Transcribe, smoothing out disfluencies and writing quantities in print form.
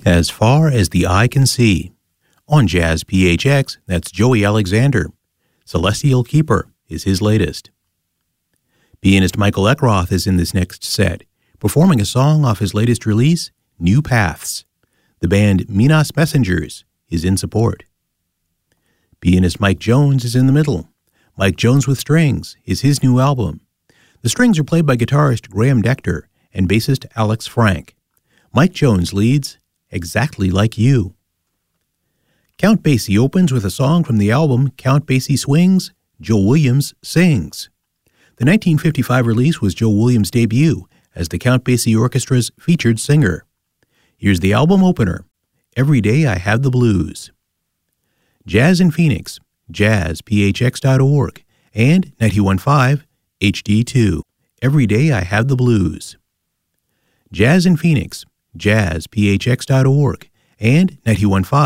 As Far as the Eye Can See. On Jazz PHX, that's Joey Alexander. Celestial Keeper is his latest. Pianist Michael Eckroth is in this next set, performing a song off his latest release, New Paths. The band Minas Messengers is in support. Pianist Mike Jones is in the middle. Mike Jones with Strings is his new album. The strings are played by guitarist Graham Decter and bassist Alex Frank. Mike Jones leads Exactly Like You. Count Basie opens with a song from the album Count Basie Swings, Joe Williams Sings. The 1955 release was Joe Williams' debut as the Count Basie Orchestra's featured singer. Here's the album opener, Every Day I Have the Blues. Jazz in Phoenix, jazzphx.org, and 91.5 HD2, Every Day I Have the Blues. Jazz in Phoenix, jazzphx.org, and 91.5